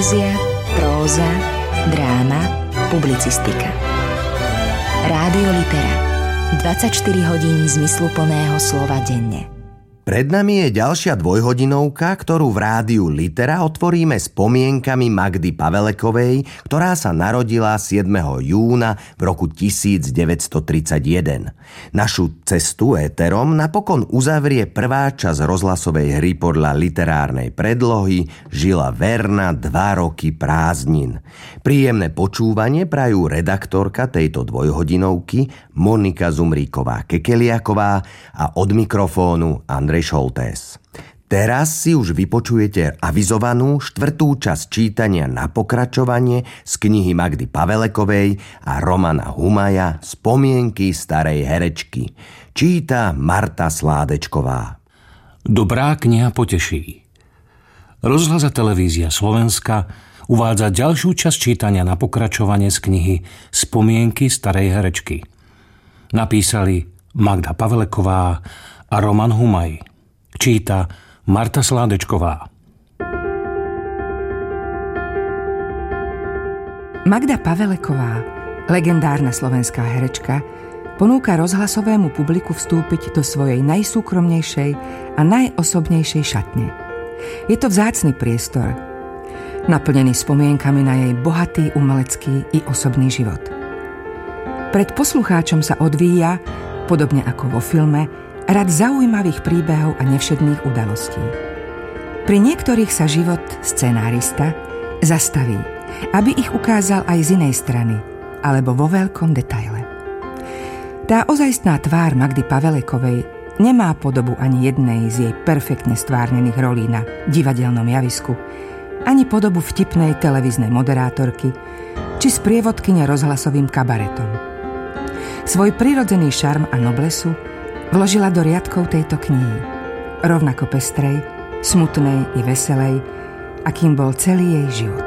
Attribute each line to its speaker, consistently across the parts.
Speaker 1: Poézia, próza, dráma, publicistika. Rádio Litera. 24 hodín zmysluplného slova denne.
Speaker 2: Pred nami je ďalšia dvojhodinovka, ktorú v rádiu Litera otvoríme spomienkami Magdy Pavelekovej, ktorá sa narodila 7. júna v roku 1931. Našu cestu éterom napokon uzavrie prvá časť rozhlasovej hry podľa literárnej predlohy Žila Verna 2 roky prázdnin. Príjemné počúvanie prajú redaktorka tejto dvojhodinovky Monika Zumríková-Kekeliaková a od mikrofónu Andrej Šoltés. Teraz si už vypočujete avizovanú 4. časť čítania na pokračovanie z knihy Magdy Pavelekovej a Romana Humaja Spomienky starej herečky. Číta Marta Sládečková.
Speaker 3: Dobrá kniha poteší. Rozhlas a televízia Slovenska uvádza ďalšiu časť čítania na pokračovanie z knihy Spomienky starej herečky. Napísali Magda Paveleková a Roman Humaj. Číta Marta Sládečková.
Speaker 4: Magda Paveleková, legendárna slovenská herečka, ponúka rozhlasovému publiku vstúpiť do svojej najsúkromnejšej a najosobnejšej šatne. Je to vzácny priestor, naplnený spomienkami na jej bohatý umelecký i osobný život. Pred poslucháčom sa odvíja, podobne ako vo filme, rad zaujímavých príbehov a nevšedných udalostí. Pri niektorých sa život scenárista zastaví, aby ich ukázal aj z inej strany, alebo vo veľkom detaile. Tá ozajstná tvár Magdy Pavelekovej nemá podobu ani jednej z jej perfektne stvárnených rolí na divadelnom javisku, ani podobu vtipnej televíznej moderátorky, či sprievodkyne rozhlasovým kabaretom. Svoj prirodzený šarm a noblesu vložila do riadkov tejto knihy, rovnako pestrej, smutnej i veselej, akým bol celý jej život.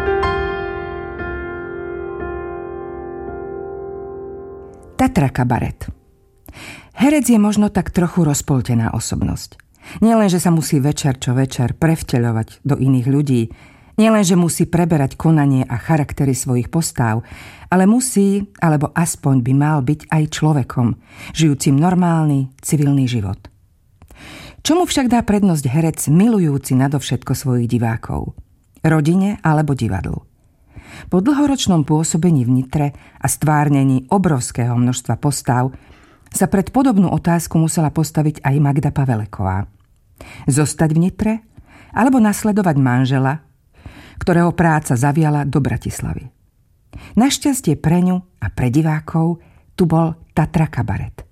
Speaker 4: Tatra kabaret. Herec je možno tak trochu rozpoltená osobnosť. Nielen, že sa musí večer čo večer prevteľovať do iných ľudí, nielen, že musí preberať konanie a charaktery svojich postáv, ale musí, alebo aspoň by mal byť aj človekom, žijúcim normálny, civilný život. Čomu však dá prednosť herec milujúci nadovšetko svojich divákov? Rodine alebo divadlu? Po dlhoročnom pôsobení v Nitre a stvárnení obrovského množstva postáv sa pred podobnú otázku musela postaviť aj Magda Paveleková. Zostať v Nitre alebo nasledovať manžela, ktorého práca zaviala do Bratislavy. Našťastie pre ňu a pre divákov tu bol Tatra kabaret.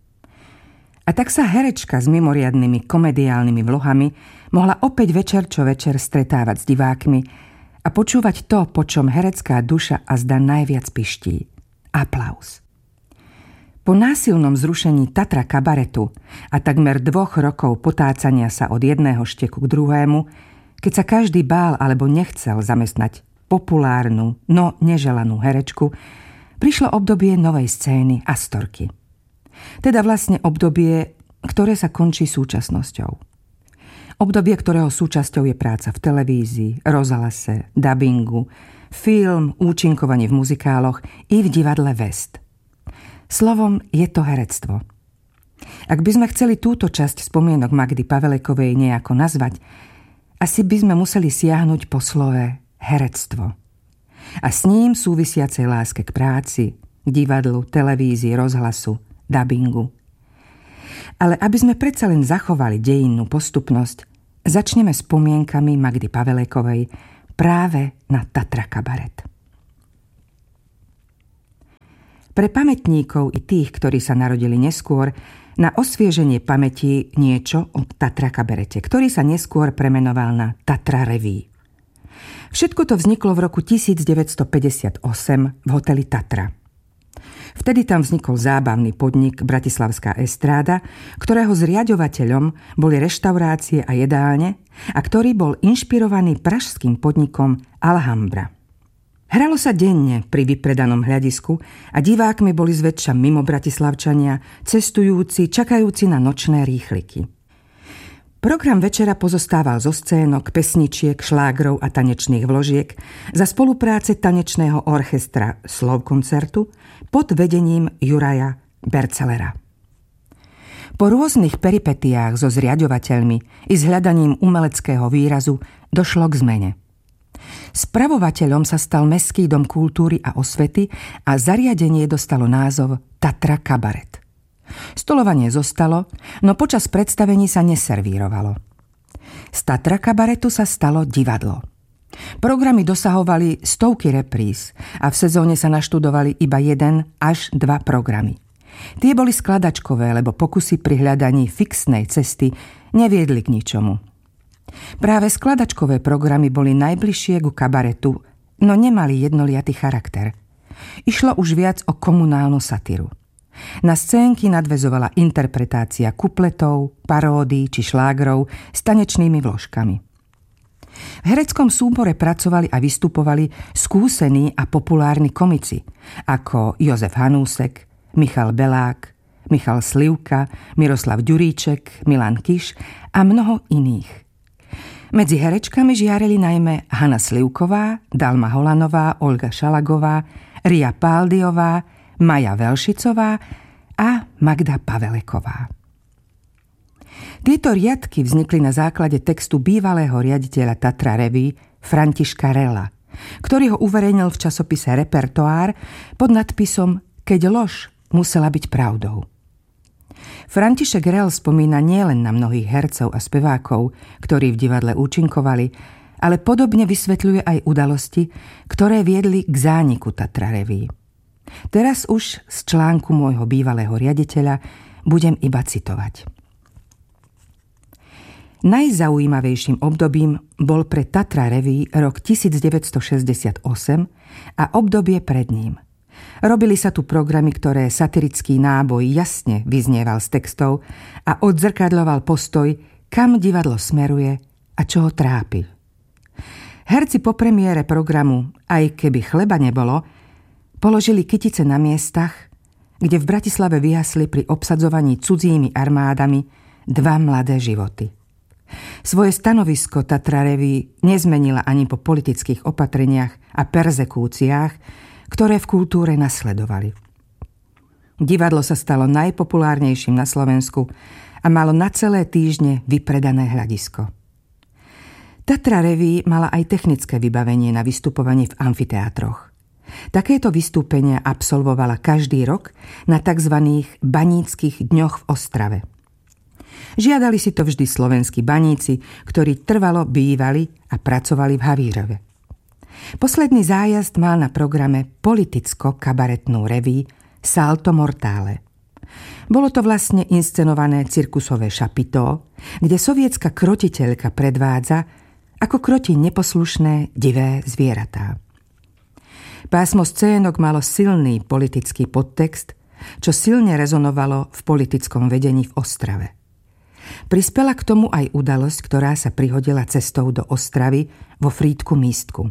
Speaker 4: A tak sa herečka s mimoriadnymi komediálnymi vlohami mohla opäť večer čo večer stretávať s divákmi a počúvať to, po čom herecká duša azda najviac piští. Aplauz. Po násilnom zrušení Tatra kabaretu a takmer 2 rokov potácania sa od jedného šteku k druhému, keď sa každý bál alebo nechcel zamestnať populárnu, no neželanú herečku, prišlo obdobie novej scény Astorky. Teda vlastne obdobie, ktoré sa končí súčasnosťou. Obdobie, ktorého súčasťou je práca v televízii, rozhlase, dabingu, film, účinkovanie v muzikáloch i v divadle West. Slovom, je to herectvo. Ak by sme chceli túto časť spomienok Magdy Pavelekovej nejako nazvať, asi by sme museli siahnuť po slove herectvo. A s ním súvisiacej láske k práci, k divadlu, televízii, rozhlasu, dabingu. Ale aby sme predsa len zachovali dejinnú postupnosť, začneme spomienkami Magdy Pavelekovej práve na Tatra kabaret. Pre pamätníkov i tých, ktorí sa narodili neskôr, na osvieženie pamäti niečo o Tatra kabarete, ktorý sa neskôr premenoval na Tatra Revue. Všetko to vzniklo v roku 1958 v hoteli Tatra. Vtedy tam vznikol zábavný podnik Bratislavská estráda, ktorého zriaďovateľom boli reštaurácie a jedálne a ktorý bol inšpirovaný pražským podnikom Alhambra. Hralo sa denne pri vypredanom hľadisku a divákmi boli zväčša mimo Bratislavčania, cestujúci, čakajúci na nočné rýchliky. Program večera pozostával zo scénok, pesničiek, šlágrov a tanečných vložiek za spolupráce tanečného orchestra Slovkoncertu pod vedením Juraja Bercelera. Po rôznych peripetiách so zriaďovateľmi i s hľadaním umeleckého výrazu došlo k zmene. Spravovateľom sa stal Mestský dom kultúry a osvety a zariadenie dostalo názov Tatra Kabaret. Stolovanie zostalo, no počas predstavení sa neservírovalo. Z Tatra Kabaretu sa stalo divadlo. Programy dosahovali stovky repríz a v sezóne sa naštudovali iba 1 až 2 programy. Tie boli skladačkové, lebo pokusy pri hľadaní fixnej cesty neviedli k ničomu. Práve skladačkové programy boli najbližšie ku kabaretu, no nemali jednoliatý charakter. Išlo už viac o komunálnu satíru. Na scénky nadväzovala interpretácia kupletov, paródií či šlágrov s tanečnými vložkami. V hereckom súbore pracovali a vystupovali skúsení a populárni komici, ako Jozef Hanúsek, Michal Belák, Michal Slivka, Miroslav Ďuríček, Milan Kiš a mnoho iných. Medzi herečkami žiarili najmä Hana Slivková, Dalma Holanová, Olga Šalagová, Ria Páldiová, Maja Velšicová a Magda Paveleková. Tieto riadky vznikli na základe textu bývalého riaditeľa Tatra Revue Františka Rella, ktorý ho uverejnil v časopise Repertoár pod nadpisom Keď lož musela byť pravdou. František Rell spomína nielen na mnohých hercov a spevákov, ktorí v divadle účinkovali, ale podobne vysvetľuje aj udalosti, ktoré viedli k zániku Tatra Revue. Teraz už z článku môjho bývalého riaditeľa budem iba citovať. Najzaujímavejším obdobím bol pre Tatra Revue rok 1968 a obdobie pred ním. Robili sa tu programy, ktoré satirický náboj jasne vyznieval z textov a odzrkadľoval postoj, kam divadlo smeruje a čo ho trápi. Herci po premiére programu Aj keby chleba nebolo položili kytice na miestach, kde v Bratislave vyhasli pri obsadzovaní cudzími armádami 2 mladé životy. Svoje stanovisko Tatra Revue nezmenila ani po politických opatreniach a perzekúciách, ktoré v kultúre nasledovali. Divadlo sa stalo najpopulárnejším na Slovensku a malo na celé týždne vypredané hľadisko. Tatra Revue mala aj technické vybavenie na vystupovanie v amfiteátroch. Takéto vystúpenia absolvovala každý rok na tzv. Baníckych dňoch v Ostrave. Žiadali si to vždy slovenskí baníci, ktorí trvalo bývali a pracovali v Havírove. Posledný zájazd mal na programe politicko-kabaretnú revue Salto Mortale. Bolo to vlastne inscenované cirkusové šapito, kde sovietská krotiteľka predvádza, ako kroti neposlušné divé zvieratá. Pásmo scénok malo silný politický podtext, čo silne rezonovalo v politickom vedení v Ostrave. Prispela k tomu aj udalosť, ktorá sa prihodila cestou do Ostravy vo Frýdku místku.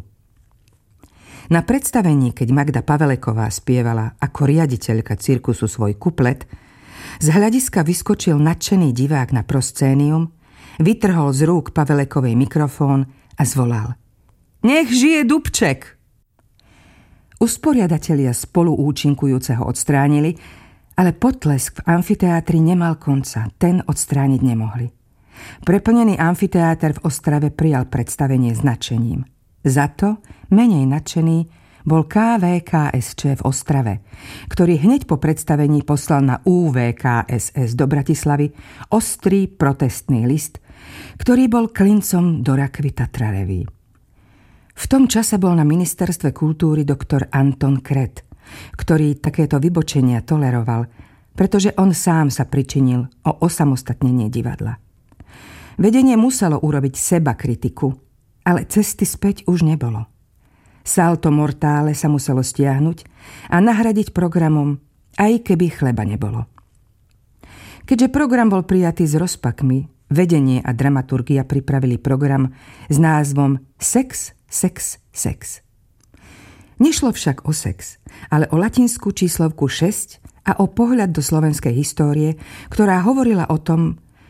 Speaker 4: Na predstavení, keď Magda Paveleková spievala ako riaditeľka cirkusu svoj kuplet, z hľadiska vyskočil nadšený divák na proscénium, vytrhol z rúk Pavelekovej mikrofón a zvolal: Nech žije Dubček! Usporiadatelia spolu účinkujúceho odstránili, ale potlesk v amfiteátri nemal konca, ten odstrániť nemohli. Preplnený amfiteáter v Ostrave prijal predstavenie s nadšením. Za to menej nadšený bol KVKSČ v Ostrave, ktorý hneď po predstavení poslal na UVKSS do Bratislavy ostrý protestný list, ktorý bol klincom do rakvy Tatra Revue. V tom čase bol na ministerstve kultúry doktor Anton Kret, ktorý takéto vybočenia toleroval, pretože on sám sa pričinil o osamostatnenie divadla. Vedenie muselo urobiť seba kritiku, ale cesty späť už nebolo. Salto Mortale sa muselo stiahnuť a nahradiť programom Aj keby chleba nebolo. Keďže program bol prijatý s rozpakmi, vedenie a dramaturgia pripravili program s názvom Sex, sex, sex. Nešlo však o sex, ale o latinskú číslovku 6 a o pohľad do slovenskej histórie, ktorá hovorila o tom,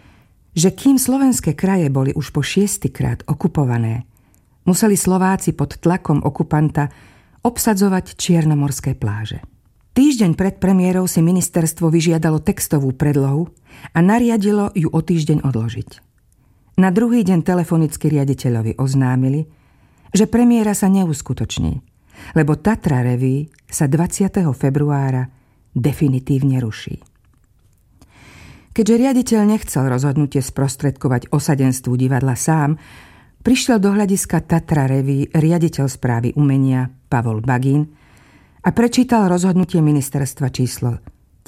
Speaker 4: že kým slovenské kraje boli už po 6-krát okupované, museli Slováci pod tlakom okupanta obsadzovať čiernomorské pláže. Týždeň pred premiérou si ministerstvo vyžiadalo textovú predlohu a nariadilo ju o týždeň odložiť. Na druhý deň telefonicky riaditeľovi oznámili, že premiéra sa neuskutoční, lebo Tatra Revue sa 20. februára definitívne ruší. Keďže riaditeľ nechcel rozhodnutie sprostredkovať osadenstvu divadla sám, prišiel do hľadiska Tatra Revue riaditeľ správy umenia Pavol Bagín a prečítal rozhodnutie ministerstva číslo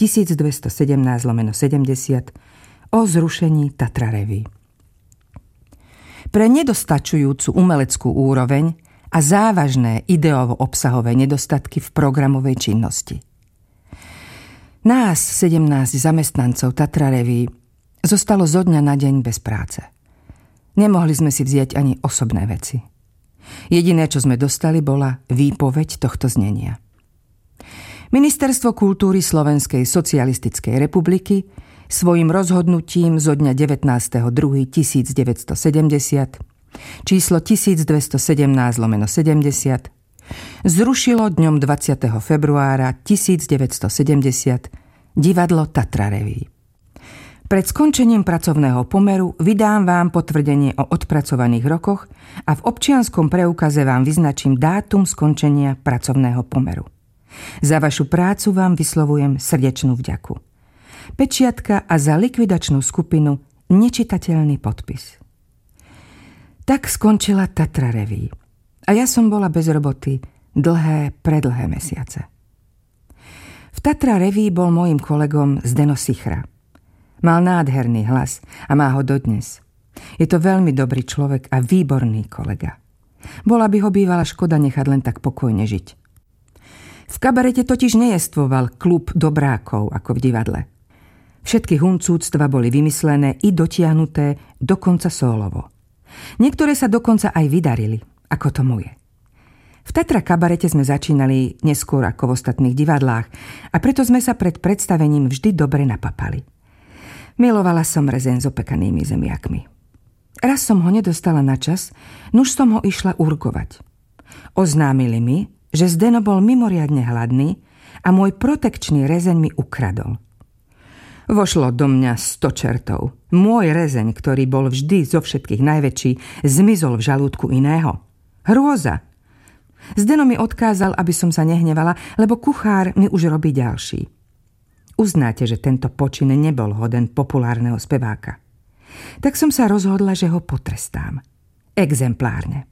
Speaker 4: 1217/70 o zrušení Tatra Revue. Pre nedostačujúcu umeleckú úroveň a závažné ideovo-obsahové nedostatky v programovej činnosti. Nás, 17 zamestnancov Tatra Revue, zostalo zo dňa na deň bez práce. Nemohli sme si vziať ani osobné veci. Jediné, čo sme dostali, bola výpoveď tohto znenia. Ministerstvo kultúry Slovenskej socialistickej republiky svojim rozhodnutím zo dňa 19.2.1970 číslo 1217/70 zrušilo dňom 20. februára 1970 divadlo Tatra Revue. Pred skončením pracovného pomeru vydám vám potvrdenie o odpracovaných rokoch a v občianskom preukaze vám vyznačím dátum skončenia pracovného pomeru. Za vašu prácu vám vyslovujem srdečnú vďaku. Pečiatka a za likvidačnú skupinu nečitateľný podpis. Tak skončila Tatra Revue. A ja som bola bez roboty predlhé mesiace. V Tatra Revue bol môjim kolegom Zdeno Sichra. Mal nádherný hlas a má ho dodnes. Je to veľmi dobrý človek a výborný kolega. Bola by ho bývala škoda nechať len tak pokojne žiť. V kabarete totiž nejestvoval klub dobrákov ako v divadle. Všetky huncúctva boli vymyslené i dotiahnuté dokonca sólovo. Niektoré sa dokonca aj vydarili, ako to moje. V Tatra kabarete sme začínali neskôr ako v ostatných divadlách a preto sme sa pred predstavením vždy dobre napapali. Milovala som rezeň s opekanými zemiakmi. Raz som ho nedostala na čas, nuž som ho išla urgovať. Oznámili mi, že Zdeno bol mimoriadne hladný a môj protekčný rezeň mi ukradol. Vošlo do mňa 100 čertov. Môj rezeň, ktorý bol vždy zo všetkých najväčší, zmizol v žalúdku iného. Hrôza! Zdeno mi odkázal, aby som sa nehnevala, lebo kuchár mi už robí ďalší. Uznáte, že tento počin nebol hoden populárneho speváka. Tak som sa rozhodla, že ho potrestám. Exemplárne.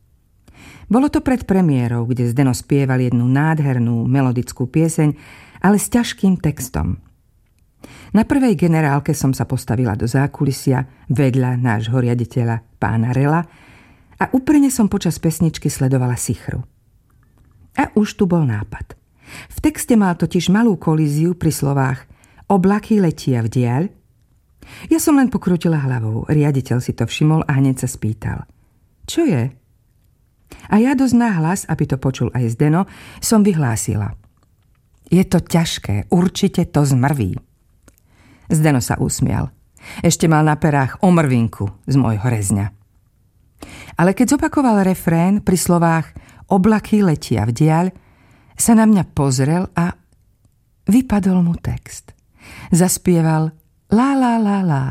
Speaker 4: Bolo to pred premiérou, kde Zdeno spieval jednu nádhernú melodickú pieseň, ale s ťažkým textom. Na prvej generálke som sa postavila do zákulisia vedľa nášho riaditeľa pána Rela a úprene som počas pesničky sledovala Sichru. A už tu bol nápad. V texte mal totiž malú kolíziu pri slovách oblaky letia vdiaľ. Ja som len pokrútila hlavou, riaditeľ si to všimol a hneď sa spýtal. Čo je? A ja dosť nahlas, aby to počul aj Zdeno, som vyhlásila. Je to ťažké, určite to zmrví. Zdeno sa usmial. Ešte mal na perách omrvinku z môjho rezňa. Ale keď zopakoval refrén pri slovách oblaky letia vdiaľ, sa na mňa pozrel a vypadol mu text. Zaspieval lá, lá, lá, lá.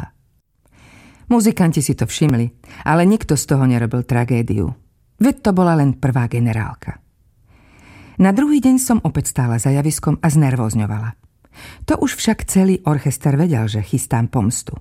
Speaker 4: Muzikanti si to všimli, ale nikto z toho nerobil tragédiu. Veď to bola len prvá generálka. Na druhý deň som opäť stála za javiskom a znervózňovala. To už však celý orchester vedel, že chystám pomstu.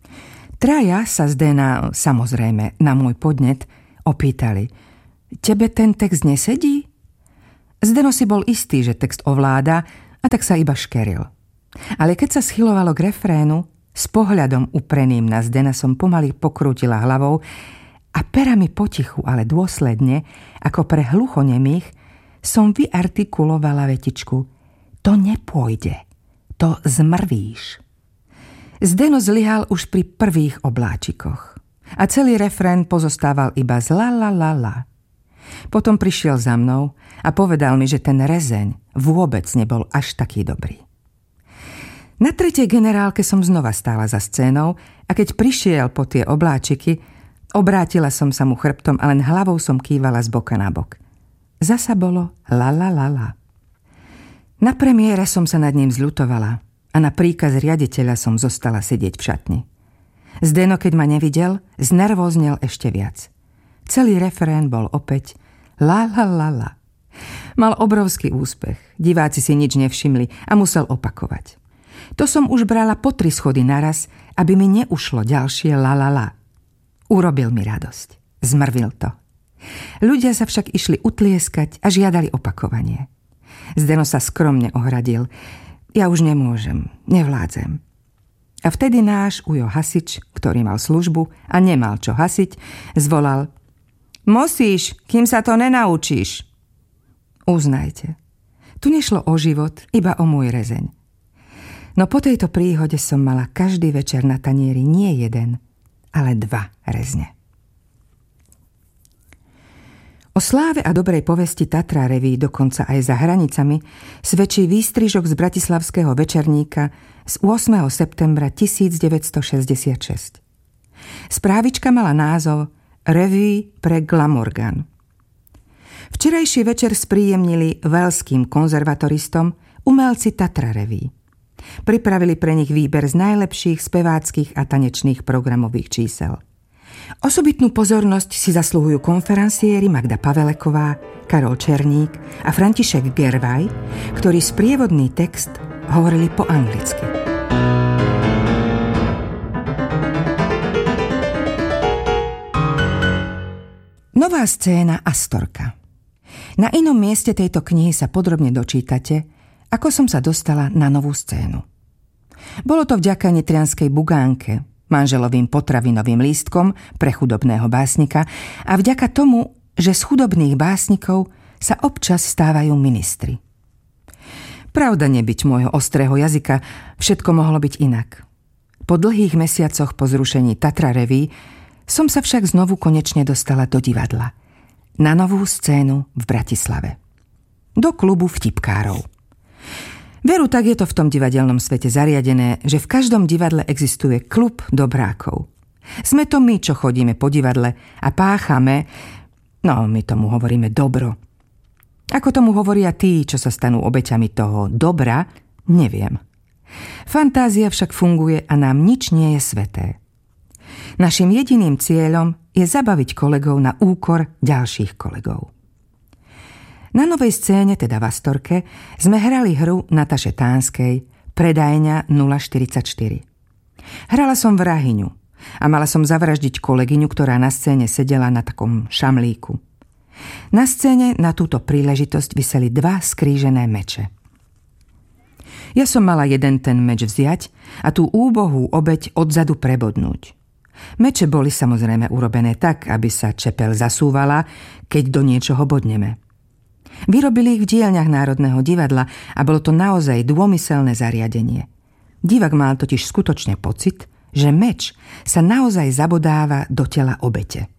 Speaker 4: Traja sa Zdena, samozrejme, na môj podnet opýtali: Tebe ten text nesedí? Zdeno si bol istý, že text ovláda, a tak sa iba škeril. Ale keď sa schylovalo k refrénu, s pohľadom upreným na Zdena som pomaly pokrútila hlavou a perami potichu, ale dôsledne, ako pre hluchonemých, som vyartikulovala vetičku: To nepôjde. To zmrvíš. Zdeno zlyhal už pri prvých obláčikoch a celý refrén pozostával iba z la la la la. Potom prišiel za mnou a povedal mi, že ten rezeň vôbec nebol až taký dobrý. Na tretej generálke som znova stála za scénou a keď prišiel po tie obláčiky, obrátila som sa mu chrbtom a len hlavou som kývala z boka na bok. Zasa bolo la la la la. Na premiére som sa nad ním zľutovala a na príkaz riaditeľa som zostala sedieť v šatni. Zdeno, keď ma nevidel, znervóznel ešte viac. Celý refrén bol opäť la la la la. Mal obrovský úspech, diváci si nič nevšimli a musel opakovať. To som už brala po 3 schody naraz, aby mi neušlo ďalšie la la la. Urobil mi radosť. Zmrvil to. Ľudia sa však išli utlieskať a žiadali opakovanie. Zdeno sa skromne ohradil. Ja už nemôžem, nevládzem. A vtedy náš ujo hasič, ktorý mal službu a nemal čo hasiť, zvolal: Musíš, kým sa to nenaučíš. Uznajte, tu nešlo o život, iba o môj rezeň. No po tejto príhode som mala každý večer na tanieri nie 1, ale 2 rezne. O sláve a dobrej povesti Tatra Revue dokonca aj za hranicami svedčí výstrižok z bratislavského večerníka z 8. septembra 1966. Správička mala názov Revue pre Glamorgan. Včerajší večer spríjemnili velským konzervatoristom umelci Tatra Revue. Pripravili pre nich výber z najlepších speváckých a tanečných programových čísel. Osobitnú pozornosť si zasluhujú konferenciéri Magda Paveleková, Karol Černík a František Gervaj, ktorí sprievodný text hovorili po anglicky. Nová scéna Astorka. Na inom mieste tejto knihy sa podrobne dočítate, ako som sa dostala na novú scénu. Bolo to vďaka nitrianskej Bugánke, manželovým potravinovým lístkom pre chudobného básnika a vďaka tomu, že z chudobných básnikov sa občas stávajú ministri. Pravda, nebyť môjho ostrého jazyka, všetko mohlo byť inak. Po dlhých mesiacoch po zrušení Tatra Revue som sa však znovu konečne dostala do divadla. Na novú scénu v Bratislave. Do klubu vtipkárov. Veru, tak je to v tom divadelnom svete zariadené, že v každom divadle existuje klub dobrákov. Sme to my, čo chodíme po divadle a páchame, no my tomu hovoríme dobro. Ako tomu hovoria tí, čo sa stanú obeťami toho dobra, neviem. Fantázia však funguje a nám nič nie je sveté. Našim jediným cieľom je zabaviť kolegov na úkor ďalších kolegov. Na novej scéne, teda v Astorke, sme hrali hru Nataše Tánskej Predajňa 044. Hrala som vrahyňu a mala som zavraždiť kolegyňu, ktorá na scéne sedela na takom šamlíku. Na scéne na túto príležitosť viseli 2 skrížené meče. Ja som mala jeden ten meč vziať a tú úbohú obeť odzadu prebodnúť. Meče boli samozrejme urobené tak, aby sa čepel zasúvala, keď do niečoho bodneme. Vyrobili ich v dielňach Národného divadla a bolo to naozaj dômyselné zariadenie. Divák mal totiž skutočne pocit, že meč sa naozaj zabodáva do tela obete.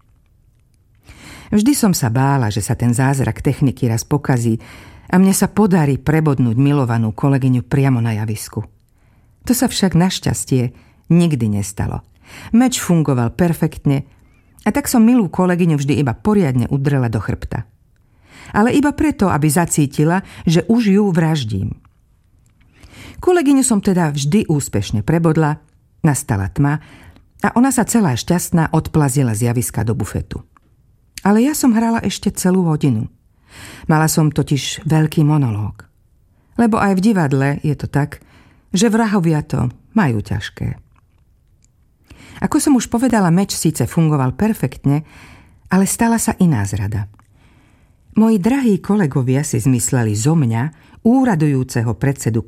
Speaker 4: Vždy som sa bála, že sa ten zázrak techniky raz pokazí a mne sa podarí prebodnúť milovanú kolegyňu priamo na javisku. To sa však našťastie nikdy nestalo. Meč fungoval perfektne a tak som milú kolegyňu vždy iba poriadne udrela do chrbta. Ale iba preto, aby zacítila, že už ju vraždím. Kolegyňu som teda vždy úspešne prebodla, nastala tma a ona sa celá šťastná odplazila z javiska do bufetu. Ale ja som hrala ešte celú hodinu. Mala som totiž veľký monológ. Lebo aj v divadle je to tak, že vrahovia to majú ťažké. Ako som už povedala, meč síce fungoval perfektne, ale stala sa iná zrada. Moji drahí kolegovia si zmysleli zo mňa, úradujúceho predsedu